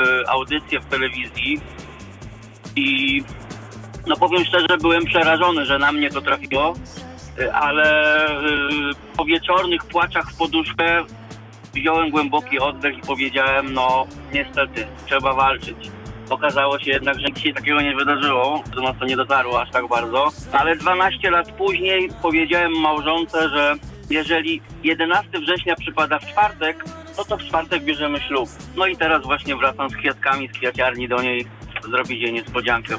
audycję w telewizji i no powiem szczerze, byłem przerażony, że na mnie to trafiło, ale po wieczornych płaczach w poduszkę wziąłem głęboki oddech i powiedziałem, no niestety, trzeba walczyć. Okazało się jednak, że nic się takiego nie wydarzyło, do nas to nie dotarło aż tak bardzo, ale 12 lat później powiedziałem małżonce, że jeżeli 11 września przypada w czwartek, no to w czwartek bierzemy ślub. No i teraz właśnie wracam z kwiatkami z kwiaciarni do niej zrobić jej niespodziankę.